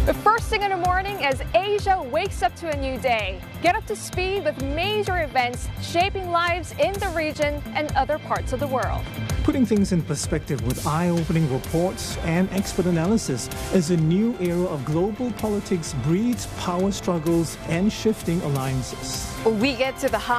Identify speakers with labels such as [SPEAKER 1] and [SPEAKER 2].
[SPEAKER 1] The first thing in the morning as Asia wakes up to a new day. Get up to speed with major events shaping lives in the region and other parts of the world.
[SPEAKER 2] Putting things in perspective with eye-opening reports and expert analysis as a new era of global politics breeds power struggles and shifting alliances.
[SPEAKER 1] We get to the